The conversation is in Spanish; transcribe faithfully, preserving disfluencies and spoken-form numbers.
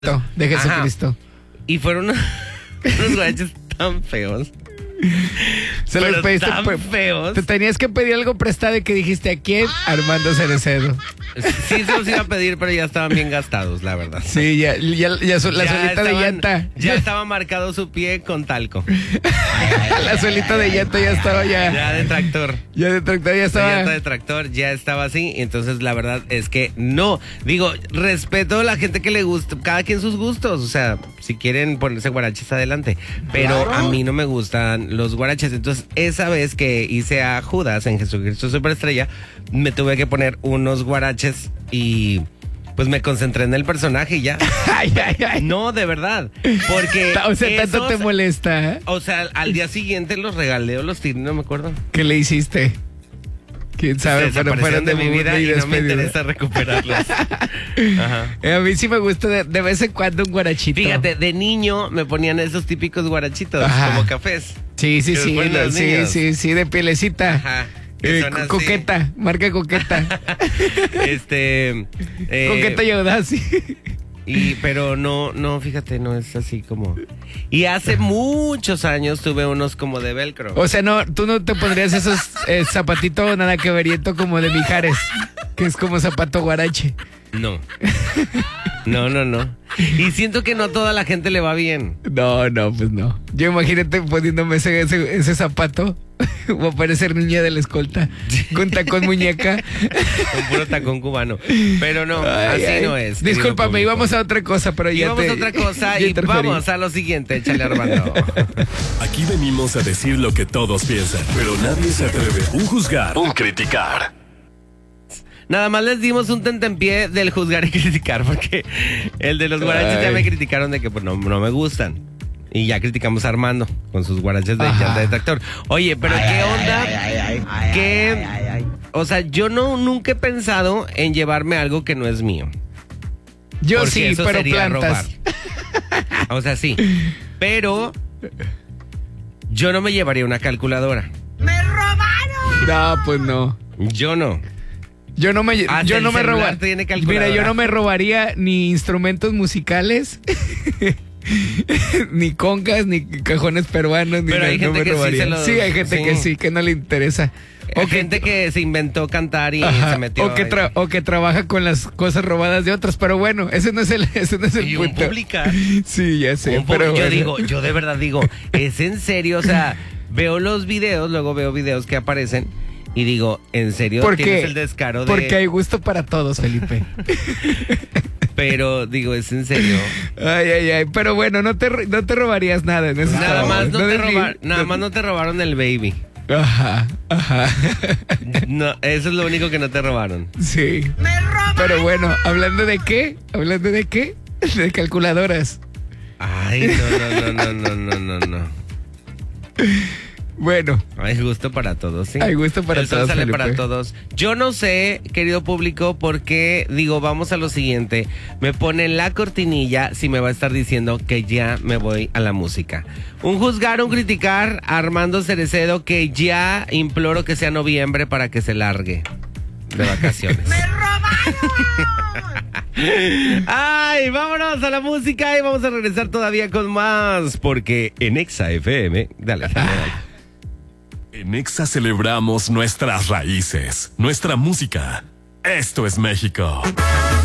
De Jesucristo. Ajá. Y fueron unos, unos guaraches tan feos. Se los Pero pediste. tan pe- feos. Te tenías que pedir algo prestado y que dijiste, ¿a quién? Armando Cerecedo. Sí se los iba a pedir, pero ya estaban bien gastados, la verdad. Sí, ya, ya, ya su- la Ya suelita de estaban- llanta. Ya estaba marcado su pie con talco. La suelita de llanta ya estaba ya. Ya de tractor. Ya de tractor ya La estaba. llanta de tractor ya estaba así. Entonces la verdad es que no. Digo, respeto a la gente que le gusta. Cada quien sus gustos. O sea, si quieren ponerse guaraches adelante. Pero Claro. a mí no me gustan los guaraches. Entonces esa vez que hice a Judas en Jesucristo Superestrella, me tuve que poner unos guaraches y pues me concentré en el personaje y ya. Ay, ay, ay. No, de verdad. Porque O sea, tanto esos- te molesta. ¿eh? O sea, al día siguiente los regalé o los tiré, no me acuerdo. ¿Qué le hiciste? ¿Quién sabe? Se Pero fueron desaparecieron de mi mu- vida de y no me despedida. interesa recuperarlos. Ajá. Eh, a mí sí me gusta de, de vez en cuando un guarachito. Fíjate, de niño me ponían esos típicos guarachitos, Ajá. como cafés. Sí, sí, que los sí. ponen lo- los sí, niños. sí, sí, de pielecita. Ajá. que Eh, son co- así. coqueta, marca coqueta. Este. eh, Coqueta y audaz, sí. y, pero no, no, fíjate, no es así como. Y hace muchos años tuve unos como de velcro. O sea, no, tú no te pondrías esos eh, zapatitos nada que veriento como de Mijares, que es como zapato guarache. No. No, no, no. Y siento que no toda la gente le va bien. No, no, pues no. Yo imagínate poniéndome ese, ese, ese zapato. Voy a parecer niña de la escolta. Con tacón muñeca. Con puro tacón cubano. Pero no, Ay, así ay. no es. Discúlpame, querido íbamos público. a otra cosa, pero ya Íbamos te- a otra cosa ya y interferí. vamos a lo siguiente. Échale, Armando. Aquí venimos a decir lo que todos piensan, pero nadie se atreve a juzgar, un criticar. Nada más les dimos un tentempié del juzgar y criticar, porque el de los guaraches ya Ay. me criticaron de que pues, no, no me gustan. Y ya criticamos a Armando con sus guaraches de Ajá. llanta de tractor. Oye, pero ¿qué onda? ¿Qué? O sea, yo no nunca he pensado en llevarme algo que no es mío. Yo Porque sí, eso pero sería plantas. robar. O sea, sí. Pero yo no me llevaría una calculadora. No, pues no. Yo no. Yo no me, Hasta yo el no me celular robaría. tiene Mira, calculadora. yo no me robaría ni instrumentos musicales, ni congas, ni cajones peruanos, ni Pero nada, hay no gente me que sí robaría. se los- Sí, hay gente sí. que sí, que no le interesa. O gente que se inventó cantar y Ajá, se metió. o que ahí. tra- o que trabaja con las cosas robadas de otros, pero bueno, ese no es el, ese no es el Y un punto. publicar. Sí, ya sé, Un po- pero yo bueno. digo, yo de verdad digo, es en serio, o sea, veo los videos, luego veo videos que aparecen y digo, ¿en serio ¿Por qué? tienes el descaro de...? Porque hay gusto para todos, Felipe. Pero digo, es en serio. Ay, ay, ay, pero bueno, no te, ro- no te robarías nada en eso. Nada más no, te des ni- robar, nada más no te robaron el baby. Ajá, ajá. No, eso es lo único que no te robaron. Sí. Pero bueno, ¿hablando de qué? ¿Hablando de qué? De calculadoras. Ay, no, no, no, no, no, no, no, no. Bueno, Hay gusto para todos, ¿sí? Hay gusto para El sol todos, sale Felipe. para todos. Yo no sé, querido público, por qué, digo, vamos a lo siguiente. Me ponen la cortinilla si me va a estar diciendo que ya me voy a la música. Un juzgar, un criticar, Armando Cerecedo, que ya imploro que sea noviembre para que se largue de vacaciones. ¡Me robaron! Ay, vámonos a la música y vamos a regresar todavía con más, porque en Exa F M, dale, dale, dale. En Exa celebramos nuestras raíces, nuestra música. Esto es México.